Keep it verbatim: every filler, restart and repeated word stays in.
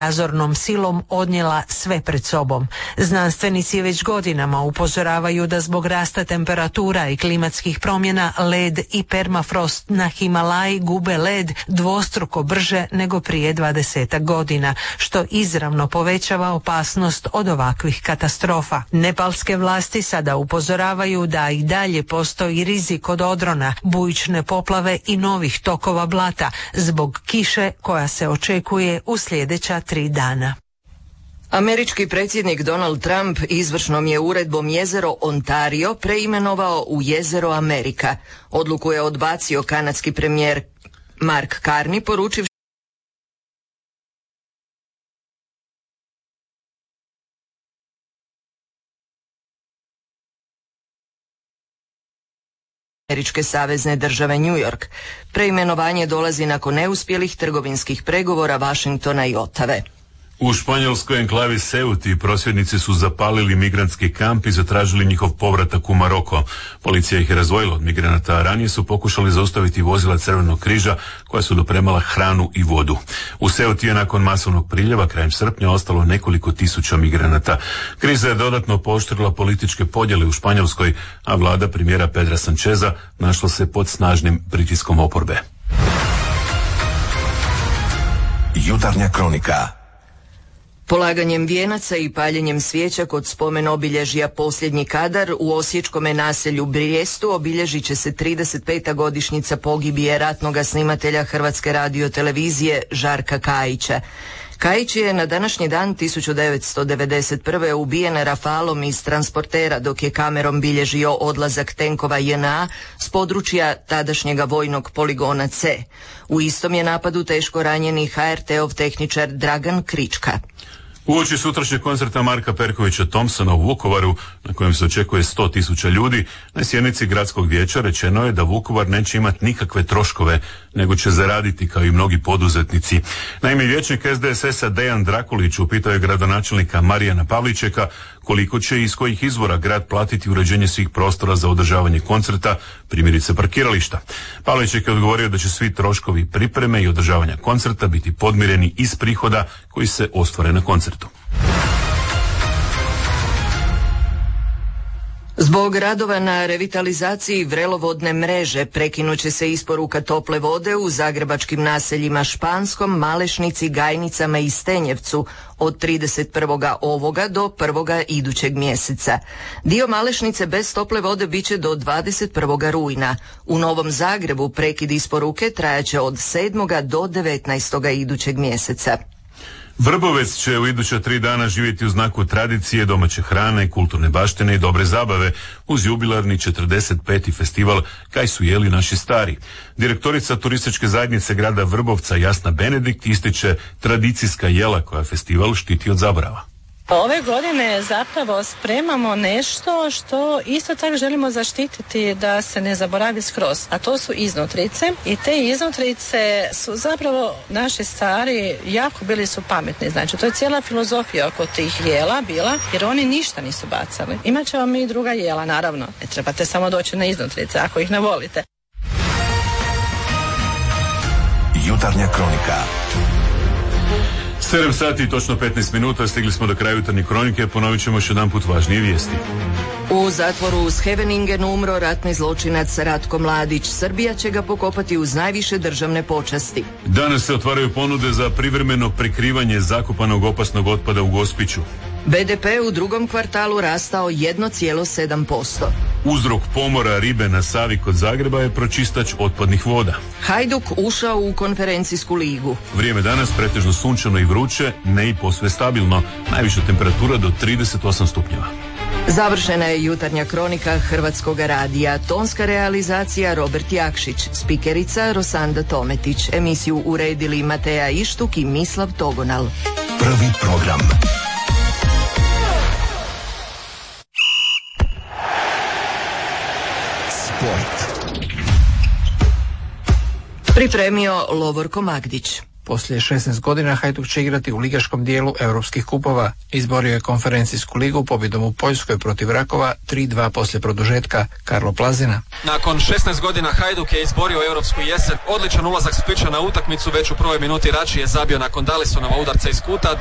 razornom silom odnijela sve pred sobom. Znanstvenici već godinama upozoravaju da zbog rasta temperatura i klimatskih promjena led i permafrost na Himalaji gube led dvostruko brže nego prije dvadesetak godina, što izravno povećava opasnost od ovakvih katastrofa. Nepalske vlasti sada upozoravaju da i dalje postoji rizik od odrona, bujične poplave i novih tokova blata zbog kiše koja se očekuje u sljedeća tri dana. Američki predsjednik Donald Trump izvršnom je uredbom jezero Ontario preimenovao u jezero Amerika. Odluku je odbacio kanadski premijer Mark Carney, poručivši Američke savezne države New York. Preimenovanje dolazi nakon neuspjelih trgovinskih pregovora Washingtona i Otave. U španjolskoj enklavi Ceuti prosvjednici su zapalili migrantski kamp i zatražili njihov povratak u Maroko. Policija ih je razdvojila od migranata, a ranije su pokušali zaustaviti vozila Crvenog križa koja su dopremala hranu i vodu. U Ceuti je nakon masovnog priljeva krajem srpnja ostalo nekoliko tisuća migranata. Kriza je dodatno pooštrila političke podjele u Španjolskoj, a vlada premijera Pedra Sancheza našla se pod snažnim pritiskom oporbe. Jutarnja kronika. Polaganjem vijenaca i paljenjem svijeća kod spomen obilježja Posljednji kadar u osječkome naselju Brijestu obilježit će se trideset peta godišnjica pogibije ratnoga snimatelja Hrvatske radiotelevizije Žarka Kajića. Kajić je na današnji dan tisuću devetsto devedeset prve ubijen rafalom iz transportera dok je kamerom bilježio odlazak tenkova J N A s područja tadašnjega vojnog poligona C. U istom je napadu teško ranjeni H R T-ov tehničar Dragan Krička. Uoči sutrašnjeg koncerta Marka Perkovića Thompsona u Vukovaru, na kojem se očekuje sto tisuća ljudi, na sjednici gradskog vijeća rečeno je da Vukovar neće imati nikakve troškove, nego će zaraditi kao i mnogi poduzetnici. Naime, vijećnik S D S S-a Dejan Drakulić upitao je gradonačelnika Marijana Pavličeka koliko će i iz kojih izvora grad platiti uređenje svih prostora za održavanje koncerta, primjerice parkirališta. Pavliček je odgovorio da će svi troškovi pripreme i održavanja koncerta biti podmireni iz prihoda koji se ostvare na koncertu. Zbog radova na revitalizaciji vrelovodne mreže prekinut će se isporuka tople vode u zagrebačkim naseljima Španskom, Malešnici, Gajnicama i Stenjevcu od trideset prvoga ovoga do prvoga idućeg mjeseca. Dio Malešnice bez tople vode bit će do dvadeset prvoga rujna. U Novom Zagrebu prekid isporuke trajaće od sedmoga do devetnaestoga idućeg mjeseca. Vrbovec će u iduća tri dana živjeti u znaku tradicije, domaće hrane, kulturne baštine i dobre zabave uz jubilarni četrdeset peti festival Kaj su jeli naši stari. Direktorica turističke zajednice grada Vrbovca Jasna Benedikt ističe tradicijska jela koja festival štiti od zaborava. Ove godine zapravo spremamo nešto što isto tako želimo zaštititi da se ne zaboravi skroz, a to su iznutrice i te iznutrice su zapravo naši stari jako bili su pametni, znači to je cijela filozofija oko tih jela bila jer oni ništa nisu bacali. Imat ćemo mi i druga jela naravno, ne trebate samo doći na iznutrice ako ih ne volite. Jutarnja kronika. sedam sati i točno petnaest minuta, stigli smo do kraja jutarnje kronike, ponovit ćemo još jedan put važnije vijesti. U zatvoru u Scheveningenu umro ratni zločinac Ratko Mladić. Srbija će ga pokopati uz najviše državne počasti. Danas se otvaraju ponude za privremeno prikrivanje zakopanog opasnog otpada u Gospiću. B D P u drugom kvartalu rastao jedan zarez sedam posto. Uzrok pomora ribe na Savi kod Zagreba je pročistač otpadnih voda. Hajduk ušao u konferencijsku ligu. Vrijeme danas pretežno sunčano i vruće, ne i posve stabilno. Najviša temperatura do trideset osam stupnjeva. Završena je jutarnja kronika Hrvatskog radija. Tonska realizacija Robert Jakšić, spikerica Rosanda Tometić. Emisiju uredili Mateja Ištuk i Mislav Togonal. Prvi program. Sport. Pripremio Lovorko Magdić. Poslije šesnaest godina Hajduk će igrati u ligaškom dijelu europskih kupova. Izborio je konferencijsku ligu pobjedom u Poljskoj protiv Rakova tri dva poslije produžetka. Karlo Plazina. Nakon šesnaest godina Hajduk je izborio europsku jesen. Odličan ulazak Splića na utakmicu, već u prvoj minuti Rači je zabio nakon Dalisonova udarca iz kuta.